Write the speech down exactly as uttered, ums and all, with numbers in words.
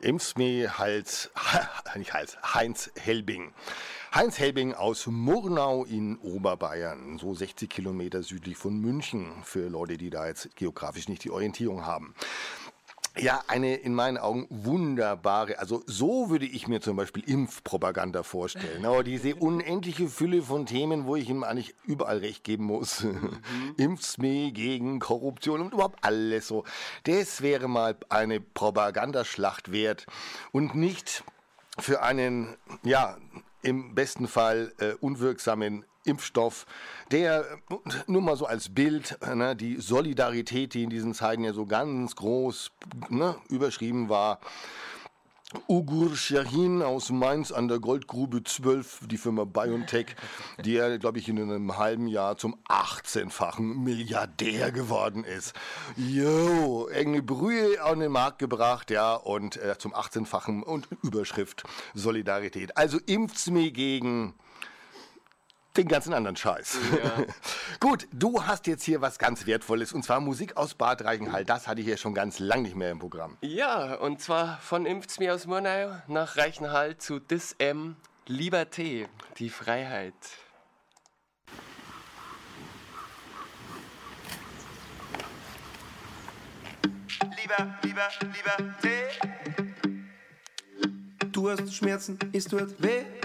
Impfsme Hals, nicht Hals, Heinz Helbing. Heinz Helbing aus Murnau in Oberbayern, so sechzig Kilometer südlich von München, für Leute, die da jetzt geografisch nicht die Orientierung haben. Ja, eine in meinen Augen wunderbare, also so würde ich mir zum Beispiel Impfpropaganda vorstellen. Aber diese unendliche Fülle von Themen, wo ich ihm eigentlich überall recht geben muss. Mhm. Impfsme gegen Korruption und überhaupt alles so. Das wäre mal eine Propagandaschlacht wert und nicht für einen, ja, im besten Fall äh, unwirksamen Impfstoff, der nur mal so als Bild, ne, die Solidarität, die in diesen Zeiten ja so ganz groß, ne, überschrieben war. Ugur Shahin aus Mainz an der Goldgrube zwölf, die Firma BioNTech, die ja, glaube ich, in einem halben Jahr zum achtzehnfachen Milliardär geworden ist. Jo, enge Brühe an den Markt gebracht, ja, und äh, zum achtzehnfachen und Überschrift Solidarität. Also Impfsme gegen den ganzen anderen Scheiß. Ja. Gut, du hast jetzt hier was ganz Wertvolles, und zwar Musik aus Bad Reichenhall. Das hatte ich ja schon ganz lang nicht mehr im Programm. Ja, und zwar von Impfsme aus Murnau nach Reichenhall zu Dis M. Liberté, die Freiheit. Lieber, lieber, lieber Tee. Du hast Schmerzen, es tut weh.